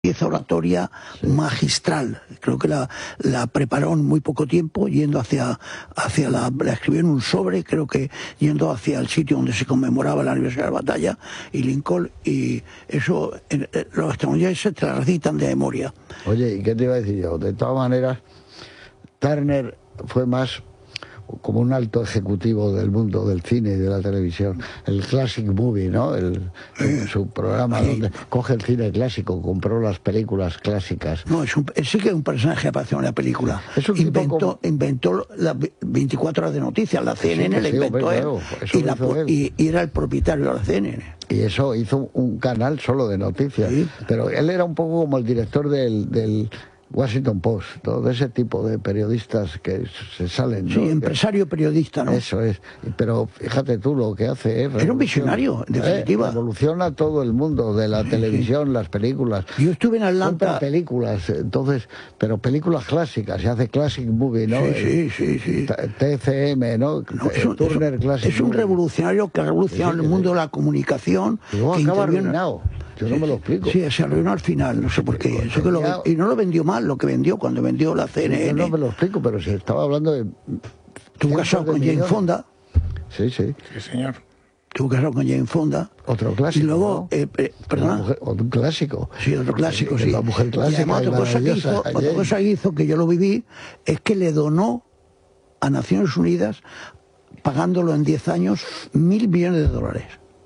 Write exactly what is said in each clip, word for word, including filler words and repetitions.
pieza oratoria sí. magistral. Creo que la, la preparó en muy poco tiempo, yendo hacia, hacia la, la escribió en un sobre, creo que yendo hacia el sitio donde se conmemoraba el aniversario de la batalla, y Lincoln, y eso en, en, los estadounidenses te la recitan de memoria. Oye, ¿y qué te iba a decir yo? De todas maneras, Turner fue más como un alto ejecutivo del mundo del cine y de la televisión, el Classic Movie, ¿no? El, el, su programa Ahí. donde coge el cine clásico, compró las películas clásicas. No, es un, sí que es un personaje que apareció en la película. Es un inventó, como... inventó las veinticuatro horas de noticias, la C N N sí, la sí, inventó hombre, él, claro, y, la, él. Y, y era el propietario de la C N N. Y eso hizo un canal solo de noticias, sí. pero él era un poco como el director del... del Washington Post, ¿no? De ese tipo de periodistas que se salen, ¿no? Sí, empresario periodista, ¿no? Eso es, pero fíjate tú lo que hace, ¿eh? Era un visionario, en definitiva. Eh, revoluciona todo el mundo de la televisión, sí. las películas. Yo estuve en Atlanta. Compra películas, entonces, pero películas clásicas, se hace Classic Movie, ¿no? Sí, sí, sí. sí. T C M, ¿no? no es un, Turner es, Classic es un Movie. revolucionario que ha revolucionado sí, sí, el mundo sí. de la comunicación. Y luego que acaba interviene... arruinado. Yo no me lo explico. Sí, se arruinó al final, no sé por qué. Eso que lo, y no lo vendió mal, lo que vendió cuando vendió la C N N. Yo no me lo explico, pero se estaba hablando de... Estuvo casado con Jane Fonda. Sí, sí. Sí, señor. Estuvo casado con Jane Fonda. Otro clásico, Y luego, ¿no? eh, eh, ¿perdona? Mujer, otro clásico. Sí, otro clásico, sí. La mujer clásica. Y además, otra cosa, que hizo, otra cosa que hizo, que yo lo viví, es que le donó a Naciones Unidas, pagándolo en diez años, mil millones de dólares.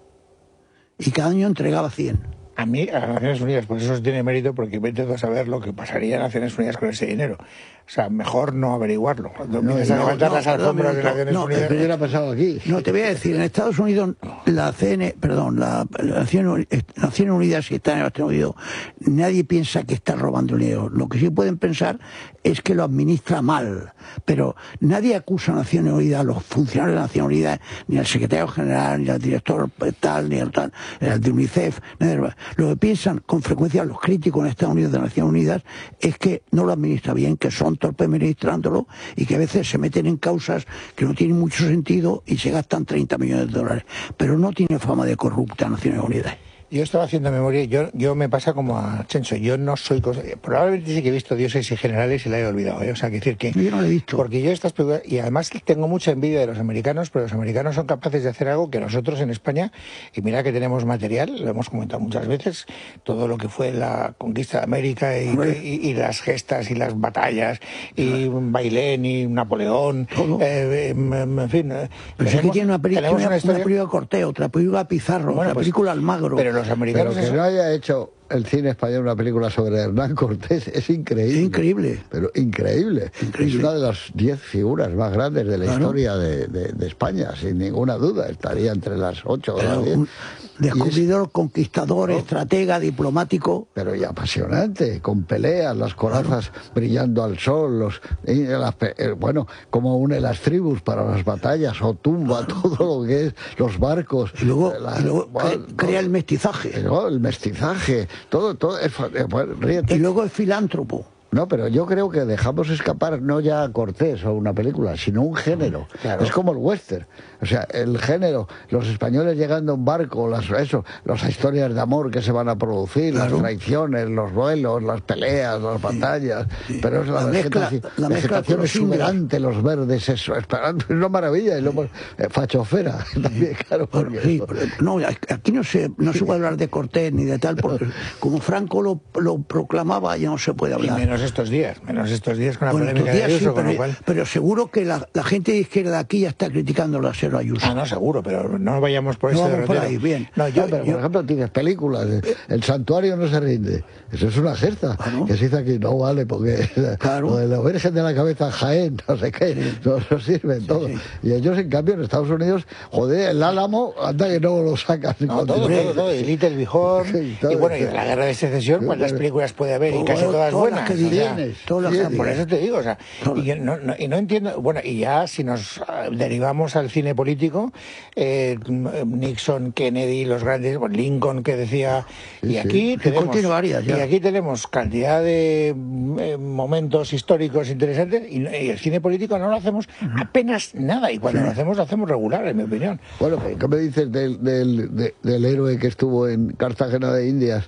Y cada año entregaba cien. A mí, a Naciones Unidas, pues eso tiene mérito porque intento a saber lo que pasaría en Naciones Unidas con ese dinero. O sea, mejor no averiguarlo. Cuando no, empiezas no, a levantar no, las alfombras de Naciones no, Unidas... ¿Qué hubiera pasado aquí? No, te voy a decir, en Estados Unidos, la C N, perdón, la, la Naciones, Naciones Unidas, si está en Estados Unidos, nadie piensa que está robando dinero. Lo que sí pueden pensar es que lo administra mal. Pero nadie acusa a Naciones Unidas, a los funcionarios de Naciones Unidas, ni al secretario general, ni al director tal, ni al tal, al de UNICEF. Nada. Lo que piensan con frecuencia los críticos en Estados Unidos de Naciones Unidas es que no lo administra bien, que son torpes administrándolo y que a veces se meten en causas que no tienen mucho sentido y se gastan treinta millones de dólares. Pero no tiene fama de corrupta Naciones Unidas. Yo estaba haciendo memoria y yo, yo me pasa como a Chencho, yo no soy... Cosa, probablemente sí que he visto Dioses y Generales y la he olvidado, ¿eh? O sea, que decir que... Yo no lo he visto. Porque yo estas películas... Y además tengo mucha envidia de los americanos, pero los americanos son capaces de hacer algo que nosotros en España, y mira que tenemos material, lo hemos comentado muchas veces, todo lo que fue la conquista de América y, y, y las gestas y las batallas, y Bailén y Napoleón, eh, en fin... Pero es que tiene una película, una, una, una película Corteo, otra película Pizarro, bueno, otra pues, película Almagro... Pero los americanos... Pero que eso... no haya hecho el cine español una película sobre Hernán Cortés es increíble. Es increíble. Pero increíble. increíble. Es una de las diez figuras más grandes de la claro. historia de, de, de España, sin ninguna duda. Estaría entre las ocho o las diez. Descubridor, es... conquistador, ¿no? Estratega, diplomático. Pero y apasionante, con peleas, las corazas claro. brillando al sol, los las, bueno, como une las tribus para las batallas, o tumba claro. todo lo que es, los barcos. Y luego, la, y luego bueno, cre crea el mestizaje. ¿no? El mestizaje, todo, todo es, bueno, y luego es filántropo. No, pero yo creo que dejamos escapar no ya a Cortés o una película, sino un género. Claro. Es como el western. O sea, el género, los españoles llegando a un barco, las, eso, las historias de amor que se van a producir, claro. las traiciones, los duelos, las peleas, las batallas. Sí. Pero es la, la mezcla, la vegetación exuberante, los verdes, eso, es una maravilla. Y luego, eh, fachofera también, claro. Porque sí, no, aquí no se, no se puede hablar de Cortés ni de tal, porque como Franco lo, lo proclamaba, ya no se puede hablar. Y menos estos días, menos estos días con la bueno, polémica de Ayuso, sí, pero, con lo cual... pero seguro que la, la gente de izquierda de aquí ya está criticando la Cero Ayuso. Ah, no, seguro, pero no vayamos por no ese vamos por ahí, bien. No, yo, no, pero yo... por ejemplo tienes películas, El Santuario no se rinde, eso es una gesta, ¿ah, no? Que se dice aquí, no vale, porque claro. lo de la Virgen de la Cabeza Jaén, no sé qué, sí. no, no sirve sí, todo. Sí. Y ellos, en cambio, en Estados Unidos, joder, el Álamo, anda que no lo sacan. No, todo, todo, todo, y Little Bihor, sí, y bueno, y de la Guerra de Secesión, ¿cuántas películas puede haber? Y casi todas buenas. Todas Sí, por eso te digo, o sea, y no, no, y no entiendo, bueno, y ya si nos derivamos al cine político, eh, Nixon, Kennedy, los grandes, bueno, Lincoln que decía, y aquí sí, tenemos, varias, y aquí tenemos cantidad de eh, momentos históricos interesantes, y, y el cine político no lo hacemos uh-huh. apenas nada, y cuando sí. lo hacemos, lo hacemos regular, en mi opinión. Bueno, ¿qué me dices del, del, de, del héroe que estuvo en Cartagena de Indias?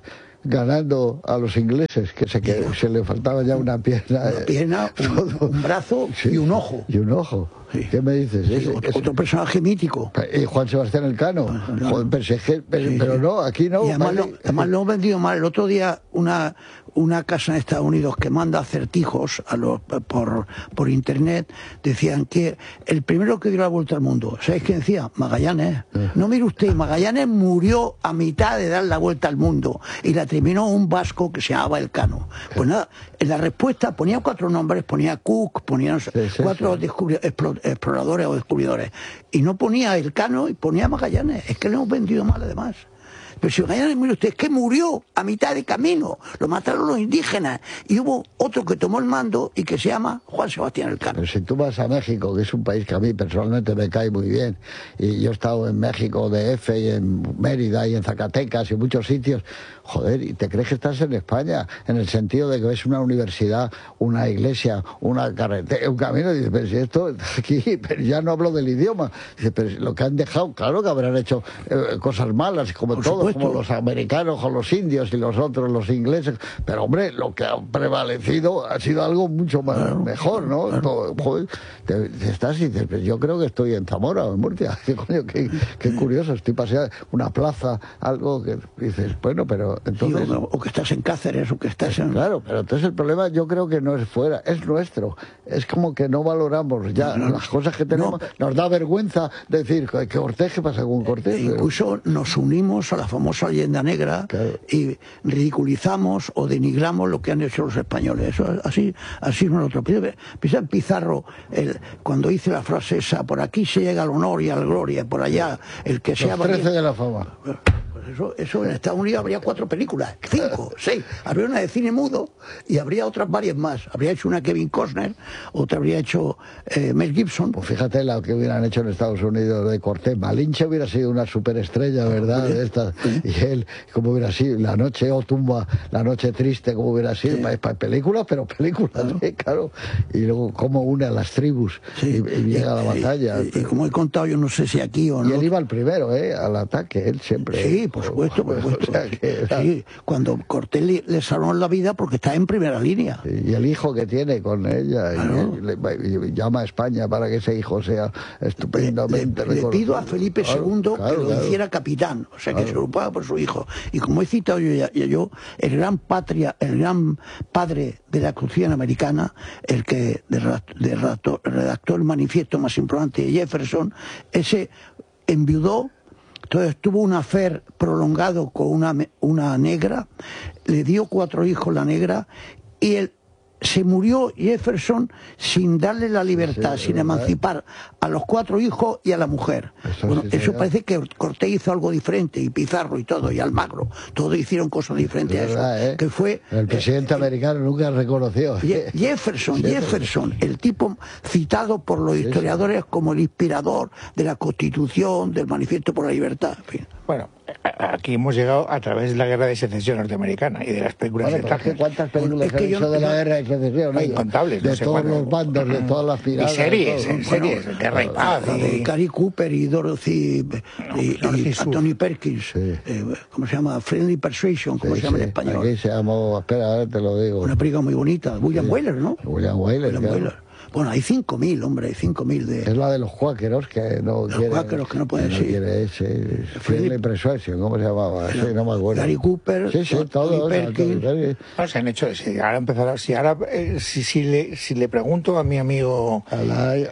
ganando a los ingleses, que se, que se le faltaba ya una pierna. Una pierna, un, un brazo sí, y un ojo. Y un ojo. Sí. ¿Qué me dices? Sí, es, otro, es, otro personaje mítico. Y Juan Sebastián Elcano. No. Joder, pero, es que, pero, sí, pero no, aquí no. Y además, vale. lo, además lo han vendido mal. El otro día una, una casa en Estados Unidos que manda acertijos a los, por, por internet, decían que el primero que dio la vuelta al mundo, ¿sabéis quién decía? Magallanes. Sí. No mire usted, Magallanes murió a mitad de dar la vuelta al mundo y la terminó un vasco que se llamaba Elcano. Pues nada, en la respuesta ponía cuatro nombres, ponía Cook, ponía sí, sí, cuatro sí. exploradores o descubridores, y no ponía Elcano y ponía Magallanes. Es que le hemos vendido mal además. Pero si Magallanes, mire usted, es que murió a mitad de camino, lo mataron los indígenas, y hubo otro que tomó el mando y que se llama Juan Sebastián Elcano. Pero si tú vas a México, que es un país que a mí personalmente me cae muy bien, y yo he estado en México D F y en Mérida y en Zacatecas y en muchos sitios, joder, y te crees que estás en España, en el sentido de que ves una universidad, una iglesia, una carretera, un camino, y dices, pero si esto aquí, pero ya no hablo del idioma, dices, pero lo que han dejado, claro que habrán hecho eh, cosas malas, como Por todos, como los americanos o los indios y los otros, los ingleses, pero hombre, lo que ha prevalecido ha sido algo mucho más claro, mejor, ¿no? Claro. Todo, joder, te, te estás y dices, pues yo creo que estoy en Zamora o en Murcia, qué coño, qué, qué curioso, estoy paseando una plaza, algo que dices, bueno, pero entonces... Sí, o, o que estás en Cáceres, o que estás en... Claro, pero entonces el problema yo creo que no es fuera, es nuestro, es como que no valoramos ya no, no, las cosas que tenemos, no, nos da vergüenza decir que Cortés, ¿qué pasa con Cortés? Incluso pero... nos unimos a la famosa leyenda negra, claro, y ridiculizamos o denigramos lo que han hecho los españoles. Eso así, así no es otro. Piensa en Pizarro, el, cuando hice la frase esa, por aquí se llega al honor y a la gloria, por allá el que sea... Los trece de la fama. Eso, eso en Estados Unidos habría cuatro películas, cinco, seis. Habría una de cine mudo y habría otras varias más. Habría hecho una Kevin Costner, otra habría hecho eh, Mel Gibson. Pues fíjate la que hubieran hecho en Estados Unidos de Cortés. Malinche hubiera sido una superestrella, ¿verdad? De esta. Y él, como hubiera sido, La Noche o Tumba, La Noche Triste, como hubiera sido, sí, para, para películas, pero películas, claro. ¿Sí? Claro. Y luego cómo une a las tribus, sí, y, y llega a la batalla. Y, y, y como he contado, yo no sé si aquí o no. Y él iba al primero, ¿eh? Al ataque, él siempre. Sí, por supuesto, por supuesto. O sea, que era... sí, cuando Cortés le, le salvó la vida porque está en primera línea. Y el hijo que tiene con ella, claro, y, le, y llama a España para que ese hijo sea estupendamente Le, le, le pido a Felipe claro, segundo claro, que lo claro. hiciera capitán, o sea, claro, que se preocupaba por su hijo. Y como he citado yo, ya, yo el gran patria, el gran padre de la Constitución americana, el que redactó, redactó el manifiesto más importante de Jefferson, ese enviudó. Entonces tuvo un affair prolongado con una, una negra, le dio cuatro hijos la negra, y él se murió Jefferson sin darle la libertad, sí, sin emancipar a los cuatro hijos y a la mujer. Eso, bueno, sí, eso parece que Cortés hizo algo diferente, y Pizarro y todo, y Almagro, todos hicieron cosas diferentes a eso. Verdad, ¿eh? Que fue, el presidente eh, americano nunca reconoció. Jefferson, Jefferson, el tipo citado por los historiadores como el inspirador de la Constitución, del Manifiesto por la Libertad, en fin. Bueno, aquí hemos llegado a través de la Guerra de Secesión norteamericana y de las películas bueno, de Thatcher. ¿Cuántas películas bueno, es que yo, de la Guerra de Secesión? No, incontables. De no sé todos cuándo. los bandos, de todas las piratas. Y series, todo, series, bueno, Guerra y Paz. Y, y Gary Cooper y Dorothy, no, y, Dorothy y Anthony Perkins. Sí. Eh, ¿Cómo se llama? Friendly Persuasion, como sí, se llama sí. en español. Aquí se llamó, espera, a ver, te lo digo. Una película muy bonita. William sí. Wyler, ¿no? William Wyler, William claro. Wyler. Bueno, hay cinco mil, hombre, hay cinco mil de... Es la de los cuáqueros que no los quieren... Los cuáqueros que no pueden ser. ser. No quiere ese... Friendly Persuasion, ¿cómo se llamaba? Sí, no me acuerdo. Gary Cooper, sí, sí, todo, Perkins... No, se han hecho... Si ahora empezará... Si ahora... Eh, si, si, le, si le pregunto a mi amigo... A la, a, eh,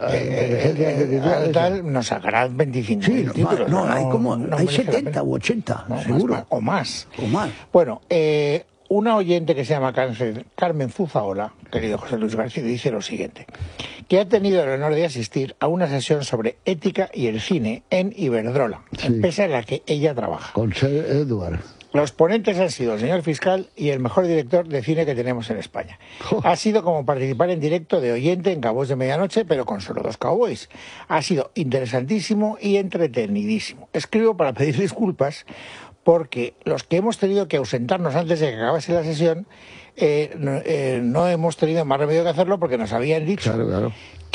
eh, al tal, nos sacará veinticinco mil sí, títulos. No, no, no, hay como... No hay setenta u ochenta, no, seguro. Más, o más. O más. Bueno, eh... una oyente que se llama Carmen Zuzaola, querido José Luis García, dice lo siguiente, que ha tenido el honor de asistir a una sesión sobre ética y el cine en Iberdrola, sí, empresa en la que ella trabaja. Con Sir Edward. Los ponentes han sido el señor fiscal y el mejor director de cine que tenemos en España. Oh. Ha sido como participar en directo de oyente en Cowboys de Medianoche, pero con solo dos cowboys. Ha sido interesantísimo y entretenidísimo. Escribo para pedir disculpas porque los que hemos tenido que ausentarnos antes de que acabase la sesión, eh, no, eh, no hemos tenido más remedio que hacerlo porque nos habían dicho claro, claro.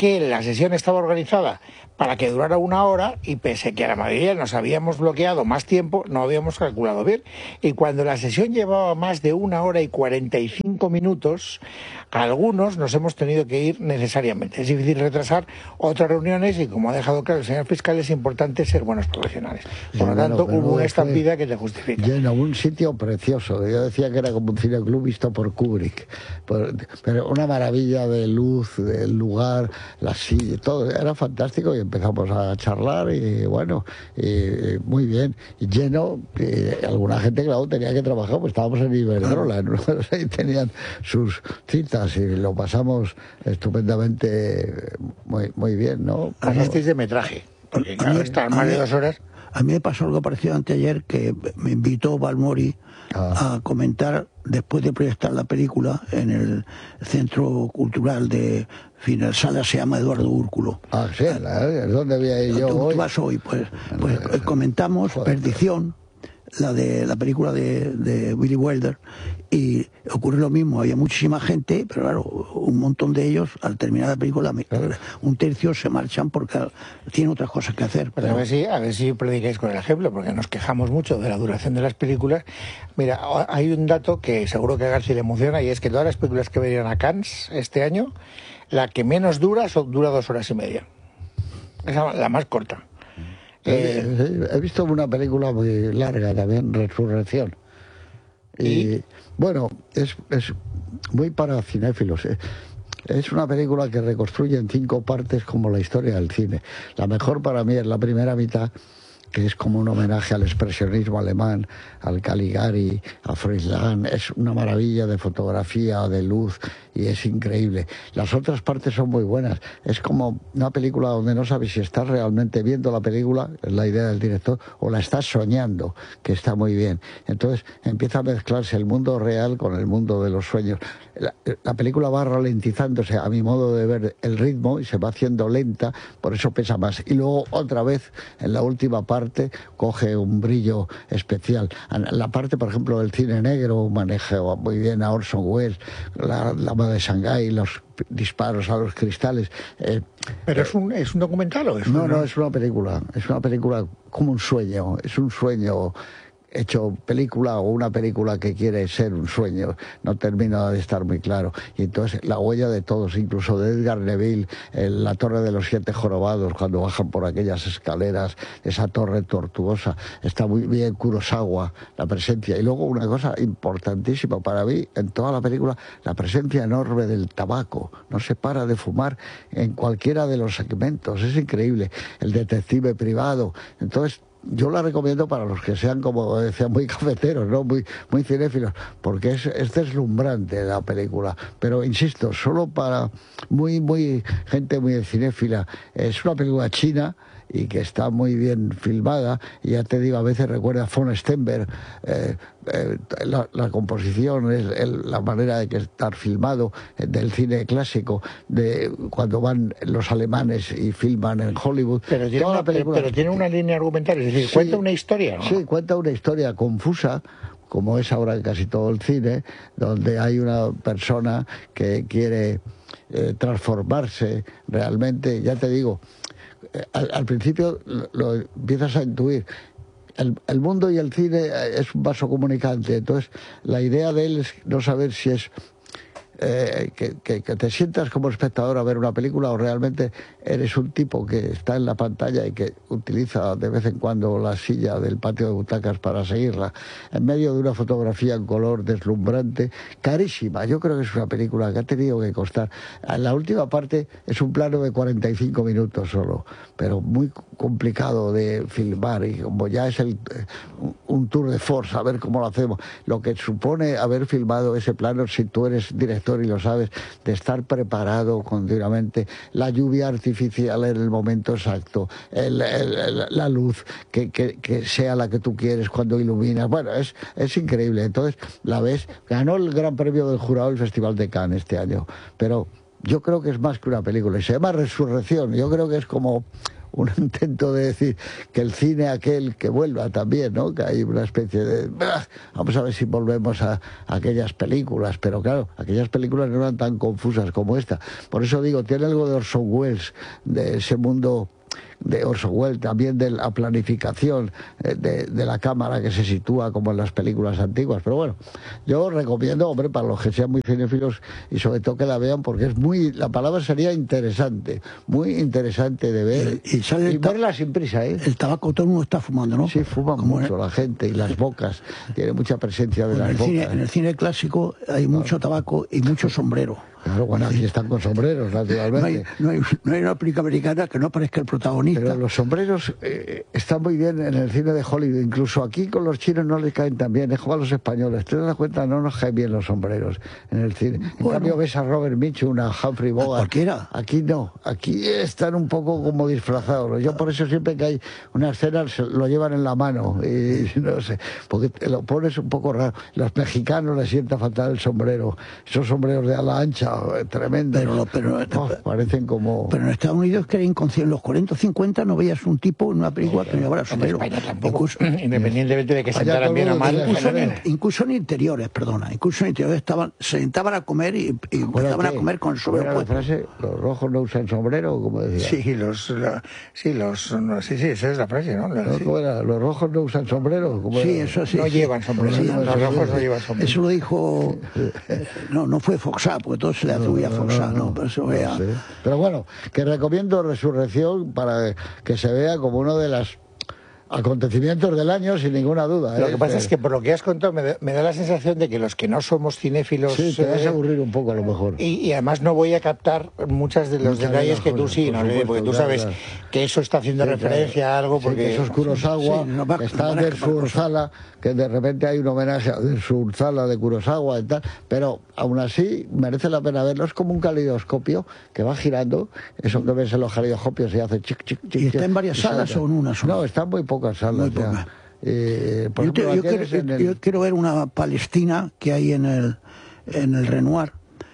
que la sesión estaba organizada para que durara una hora y pese que a la mayoría nos habíamos bloqueado más tiempo, no habíamos calculado bien. Y cuando la sesión llevaba más de una hora y cuarenta y cinco minutos, algunos nos hemos tenido que ir necesariamente. Es difícil retrasar otras reuniones y, como ha dejado claro el señor fiscal, es importante ser buenos profesionales. Por lo tanto, bueno, hubo una estampida que te justifica. Lleno, un sitio precioso. Yo decía que era como un cineclub visto por Kubrick. Por, pero una maravilla de luz, del lugar, la silla, todo. Era fantástico y empezamos a charlar y bueno, y, muy bien. Y lleno, y alguna gente, claro, tenía que trabajar, pues estábamos en Iberdrola, ¿no? Ahí tenían sus citas y lo pasamos estupendamente muy, muy bien, ¿no? Hicisteis de metraje, porque claro, estar más de dos horas. A mí me pasó algo parecido anteayer, que me invitó Balmori ah. a comentar, después de proyectar la película en el Centro Cultural de Final Sala, se llama Eduardo Úrculo. Ah, sí, ¿es donde voy a ir yo tú, hoy? Tú vas hoy, pues, pues eh, comentamos joder. Perdición, la de la película de, de Billy Wilder, y ocurre lo mismo, había muchísima gente, pero claro, un montón de ellos, al terminar la película, claro. un tercio se marchan porque tienen otras cosas que hacer. Pues pero... a ver si, a ver si predicáis con el ejemplo, porque nos quejamos mucho de la duración de las películas. Mira, hay un dato que seguro que a García le emociona, y es que todas las películas que venían a Cannes este año, la que menos dura, son, dura dos horas y media. Esa es la más corta. Eh, he visto una película muy larga también, Resurrección. Y, ¿Y? bueno, es, es muy para cinéfilos. Es una película que reconstruye en cinco partes como la historia del cine. La mejor para mí es la primera mitad, que es como un homenaje al expresionismo alemán, al Caligari, a Froilán. Es una maravilla de fotografía, de luz, y es increíble. Las otras partes son muy buenas. Es como una película donde no sabes si estás realmente viendo la película, es la idea del director, o la estás soñando, que está muy bien. Entonces empieza a mezclarse el mundo real con el mundo de los sueños. La, la película va ralentizándose, a mi modo de ver, el ritmo, y se va haciendo lenta, por eso pesa más. Y luego otra vez, en la última parte, coge un brillo especial. La parte, por ejemplo, del cine negro maneja muy bien a Orson Welles, la, la de Shanghái, los disparos a los cristales. Eh, ¿Pero es un, es un documental o es no, una... no, es una película. Es una película como un sueño. Es un sueño hecho película, o una película que quiere ser un sueño, no termina de estar muy claro. Y entonces la huella de todos, incluso de Edgar Neville, en la Torre de los Siete Jorobados, cuando bajan por aquellas escaleras, esa torre tortuosa, está muy bien. Kurosawa, la presencia. Y luego una cosa importantísima para mí en toda la película, la presencia enorme del tabaco. No se para de fumar en cualquiera de los segmentos, es increíble. El detective privado. Entonces, yo la recomiendo para los que sean, como decía, muy cafeteros, ¿no? Muy, muy cinéfilos, porque es, es deslumbrante la película. Pero insisto, solo para muy, muy gente muy cinéfila. Es una película china y que está muy bien filmada, y ya te digo, a veces recuerda a von Stenberg, eh, eh, la, la composición, es el, la manera de que estar filmado, eh, del cine clásico, de cuando van los alemanes y filman en Hollywood. Pero tiene, una, película... pero tiene una línea argumental, es decir, sí, cuenta una historia, ¿no? Sí, cuenta una historia confusa, como es ahora en casi todo el cine, donde hay una persona que quiere eh, transformarse realmente, ya te digo, Al, al principio lo, lo empiezas a intuir. El, el mundo y el cine es un vaso comunicante, entonces la idea de él es no saber si es eh, que, que, que te sientas como espectador a ver una película, o realmente eres un tipo que está en la pantalla y que utiliza de vez en cuando la silla del patio de butacas para seguirla, en medio de una fotografía en color deslumbrante, carísima. Yo creo que es una película que ha tenido que costar. En la última parte es un plano de cuarenta y cinco minutos solo, pero muy complicado de filmar, y como ya es el, un tour de force, a ver cómo lo hacemos, lo que supone haber filmado ese plano, si tú eres director y lo sabes, de estar preparado continuamente, la lluvia artificial en el momento exacto, el, el, el, la luz que, que, que sea la que tú quieres cuando iluminas. Bueno, es, es increíble. Entonces la ves, ganó el Gran Premio del Jurado del Festival de Cannes este año, pero yo creo que es más que una película, y se llama Resurrección. Yo creo que es como un intento de decir que el cine aquel que vuelva también, ¿no? Que hay una especie de... Vamos a ver si volvemos a, a aquellas películas, pero claro, aquellas películas no eran tan confusas como esta. Por eso digo, tiene algo de Orson Welles, de ese mundo de Orson Welles, también de la planificación de, de la cámara que se sitúa como en las películas antiguas. Pero bueno, yo recomiendo, hombre, para los que sean muy cinéfilos y sobre todo que la vean, porque es muy, la palabra sería interesante, muy interesante de ver y, y, sale y verla sin prisa, ¿eh? El tabaco todo el mundo está fumando, ¿no? Sí, fuma como mucho la gente y las bocas, tiene mucha presencia de bueno, las en el bocas. Cine, en el cine clásico hay mucho tabaco y mucho sombrero. Claro, bueno, aquí están con sombreros, naturalmente. No hay, no hay, no hay una película americana que no aparezca el protagonista. Pero los sombreros eh, están muy bien en el cine de Hollywood. Incluso aquí con los chinos no les caen tan bien. Es como a los españoles. ¿Te das cuenta? No nos caen bien los sombreros en el cine. En bueno, cambio ves a Robert Mitchum, a Humphrey Bogart. Cualquiera. Aquí no. Aquí están un poco como disfrazados. Yo por eso siempre que hay una escena lo llevan en la mano. Y no sé, porque te lo pones un poco raro. Los mexicanos les sienta fatal el sombrero. Esos sombreros de ala ancha, tremendo. Pero, pero, oh, parecen como... Pero en Estados Unidos que era inconsciente. En los cuarenta o cincuenta no veías un tipo en una película que no llevara sombrero. En España tampoco. Incluso, independientemente de que sentaran bien o mal. Incluso en, incluso en interiores, perdona. Incluso en interiores estaban, se sentaban a comer y, y empezaban a comer con el sombrero. La frase, los rojos no usan sombrero, como decía. Sí, los, la, sí, los, no, sí, sí, esa es la frase, ¿no? La, ¿No? sí. ¿Cómo era? Los rojos no usan sombrero. ¿Cómo sí, era? eso sí. No llevan sombrero. Sí, no, los rojos no llevan sombrero. Eso lo dijo, eh, no, no fue Foxá, porque todo se le atribuía no, a Foxá, no, no, no, pero eso no vea. sé. Pero bueno, que recomiendo Resurrección para que se vea como uno de los acontecimientos del año, sin ninguna duda. Lo ¿eh? que pasa es que por lo que has contado me da, me da la sensación de que los que no somos cinéfilos... Sí, te vas eh, a aburrir un poco a lo mejor. Y, y además no voy a captar muchos de los Muchas detalles de que tú cosas, sí, por ¿no? supuesto, Porque tú claro, sabes claro. que eso está haciendo Sí, referencia claro. a algo, porque... Sí, que eso es Kurosawa, Sí, no va- que está no va a Der escapar Sursala, que de repente hay un homenaje a Der Sursala de Kurosawa y tal, pero aún así merece la pena verlo. Es como un calidoscopio que va girando, eso que ves en los calidoscopios y hace chic, chic, chic. ¿Y está en varias y salas salta. o en una sola? No, está en muy pocas salas. Muy poca. Ya. Eh, por Yo, te- ejemplo, yo la tienes quiero, en yo- el- yo quiero ver una Palestina que hay en el, en el Renoir,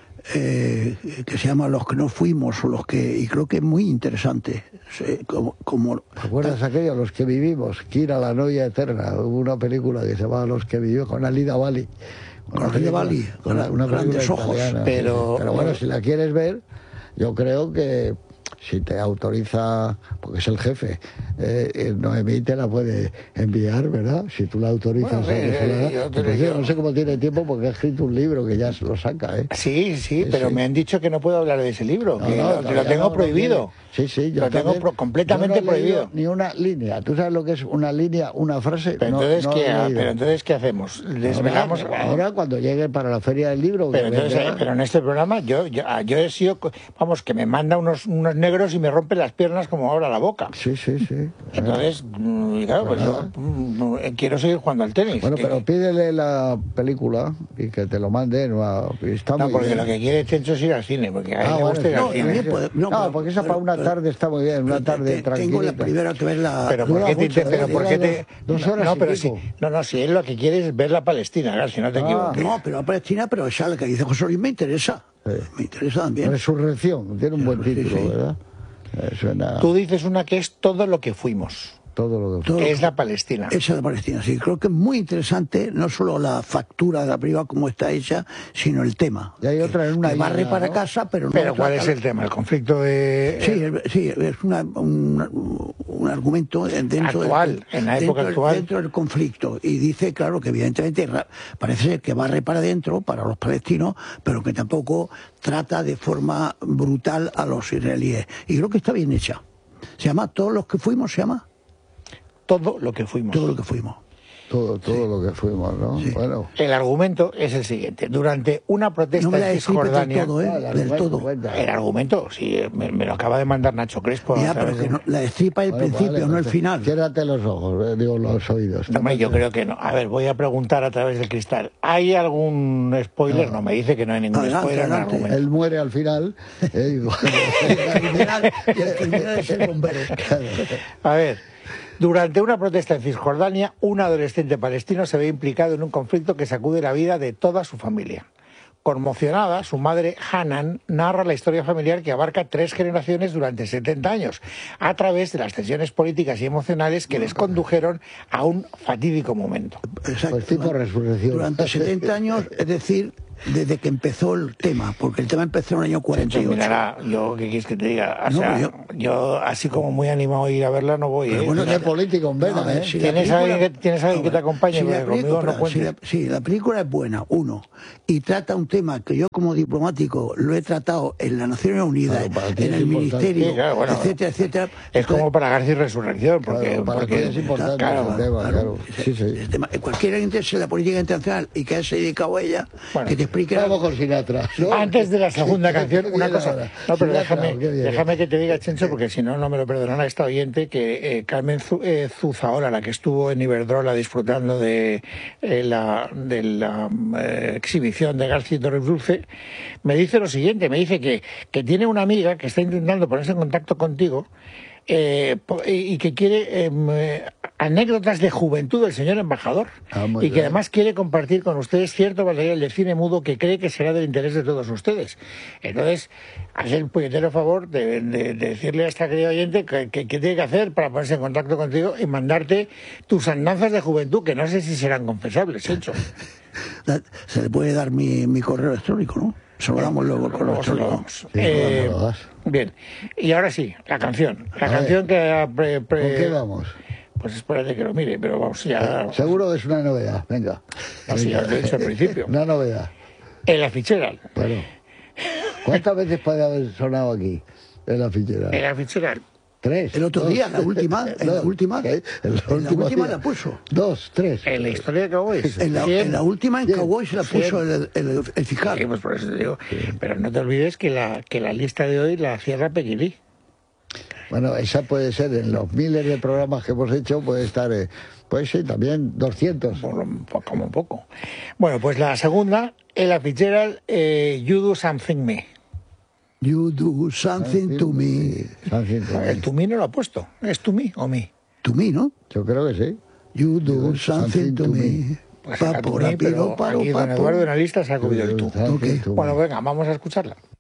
eh, que se llama Los que no fuimos, o los que, y creo que es muy interesante. Sí, como, como, ¿Te acuerdas aquello? Los que vivimos, Kira, la novia eterna, hubo una película que se llamaba Los que vivimos con Alida Bali. Con Alida Bali, con una, una grandes película ojos, italiana, pero- sí. Pero bueno, si la quieres ver, yo creo que si te autoriza, porque es el jefe, eh, el Noemí te la puede enviar, ¿verdad? Si tú la autorizas. Bueno, a que eh, se la haga. yo te Pues digo- yo no sé cómo tiene tiempo porque ha escrito un libro que ya se lo saca, ¿eh? Sí, sí, pero sí. me han dicho que no puedo hablar de ese libro, No, que no, lo, que lo todavía tengo no, no prohibido. quiere. Sí, sí, yo Lo tengo también. pro- completamente Yo no he leído prohibido. ni una línea. ¿Tú sabes lo que es una línea, una frase? Pero No, entonces, no ¿qué, he ah, leído. pero entonces, ¿qué hacemos? ¿Desvelamos? Ahora, ahora cuando llegue para la feria del libro. Pero que entonces, vendrá- eh, pero en este programa yo, yo, ah, yo he sido, co- vamos, que me manda unos, unos negros y me rompe las piernas como ahora la boca. Sí, sí, sí. Entonces, mm, claro, pues yo mm, eh, quiero seguir jugando al tenis. Bueno, que- pero pídele la película y que te lo manden. a- Está no, muy porque bien. lo que quiere Chencho es ir al cine, porque a él Ah, le bueno, gusta ir sí. al No, cine. también puede- No, pero- porque esa pero- para una pero- tarde está muy bien, una tarde Te- tranquila. Tengo la primera que ver la... Pero ¿por Dura qué te mucho, inter- pero ¿eh? por qué Dura te dos- dos horas no, y pero pico. sí, no, no, si él lo que quiere es ver la Palestina, claro, si no te Ah. equivocas. No, pero la Palestina, pero esa la que dice José Luis me interesa. Sí. Me interesa también. Resurrección, tiene un buen Sí, título, sí. ¿verdad? Eh, suena Tú dices una que es todo lo que fuimos, todo lo que Todo- que es la Palestina. Esa de Palestina, sí. Creo que es muy interesante, no solo la factura de la película como está hecha, sino el tema. Y hay otra en una que barre isla, para ¿no? casa, pero no... Pero ¿cuál trata- es el tema? El conflicto de... Sí, es- sí, es una, un, un argumento dentro Actual, del, en la dentro época del- actual. dentro del conflicto. Y dice, claro, que evidentemente ra- parece ser que barre para adentro, para los palestinos, pero que tampoco trata de forma brutal a los israelíes. Y creo que está bien hecha. Se llama Todos los que fuimos, se llama todo lo que fuimos. Todo lo que fuimos. todo, todo lo que fuimos, ¿no? Sí. Bueno. El argumento es el siguiente. Durante una protesta No me la en destripes del Cisjordania... todo, ¿eh? Ah, el del argumento, todo. cuenta. El argumento, sí, me, me lo acaba de mandar Nacho Crespo. Ya, a través pero que de- no, la destripa el Bueno, principio, vale, no el pues, final. Ciérrate los ojos, eh, digo, los oídos. No, hombre, yo creo que no. A ver, voy a preguntar a través del cristal. ¿Hay algún spoiler? No, me dice que no hay ningún Adelante, spoiler en el adelante. argumento. Él muere al final. eh, digo, El final- y el final es el bombero. A ver, durante una protesta en Cisjordania, un adolescente palestino se ve implicado en un conflicto que sacude la vida de toda su familia. Conmocionada, su madre, Hanan, narra la historia familiar que abarca tres generaciones durante setenta años, a través de las tensiones políticas y emocionales que les condujeron a un fatídico momento. Exacto. Pues tipo resurrección. Durante setenta años, es decir, desde que empezó el tema, porque el tema empezó en el año cuarenta y ocho. Mirará, yo, ¿qué quieres que te diga? O No, sea, yo- yo, así como muy animado a ir a verla, no voy. Pero ¿eh? bueno, Tiene político en vena, No, a ver, ¿eh? si la ¿Tienes película- alguien que- tienes alguien que te acompañe? Si la Porque conmigo película- no cuentes. si la- sí, la película es buena, uno, y trata un tema que yo como diplomático lo he tratado en las Naciones Unidas, Claro, para ti en es el importante. Ministerio, Sí, claro, bueno, etcétera, etcétera. Es como para García y Resurrección, porque, Claro, para porque ti es importante claro, ese tema, claro. Sí, sí. El tema- cualquiera que interese en la política internacional y que haya dedicado a ella, Bueno, que te explique... Vamos con Sinatra, ¿no? Antes de la segunda Sí, canción, qué una bien cosa. ahora. No, pero Sinatra, déjame, qué bien. déjame que te diga, Chencho, porque si no, no me lo perdonará esta oyente, que eh, Carmen Zu- eh, Zuzaola, la que estuvo en Iberdrola disfrutando de eh, la, de la eh, exhibición de García y Torres Dulce, me dice lo siguiente, me dice que, que tiene una amiga que está intentando ponerse en contacto contigo eh, po- y y que quiere em, eh, anécdotas de juventud del señor embajador Ah, muy y que bien. además quiere compartir con ustedes cierto material de cine mudo que cree que será del interés de todos ustedes. Entonces, haz el puñetero favor de, de- de decirle a esta querida oyente que, que- que tiene que hacer para ponerse en contacto contigo y mandarte tus andanzas de juventud, que no sé si serán confesables, hecho. Se le puede dar mi, mi correo electrónico, ¿no? Se lo damos luego el correo Luego se lo electrónico. damos. Sí, Eh, luego lo das. bien, y ahora sí, la canción. La A canción que... pre- pre- ¿Con qué vamos? Pues espérate que lo mire, pero vamos ya... Seguro que es una novedad, venga. No, sí, ya os lo he dicho al principio. Una novedad. En la fichera. Bueno, ¿cuántas veces puede haber sonado aquí en la fichera? En la fichera. Tres. El otro dos. día, la última, en la Dos. última, ¿Eh? En la en la última última día. la puso. Dos, tres. En la historia de Cowboys. En la, Cien. en la última en Bien. Cowboy se la puso el, el, el fiscal. Sí, pues por eso te digo. Pero no te olvides que la, que la lista de hoy la cierra Pequilí. Bueno, esa puede ser en los miles de programas que hemos hecho, puede estar, eh, puede ser también doscientos. Por lo- por- como poco. Bueno, pues la segunda, Ella Fitzgerald, eh, You Do Something Me. You do something to me. Something to me. El to me no lo ha puesto. ¿Es to me o me? To me, ¿no? Yo creo que sí. You do something to me. Pues Pa, era to por me, apiro, pero paro, aquí don papo. Eduardo en la lista se ha cogido el tú. Something Ok. to me. Bueno, venga, vamos a escucharla.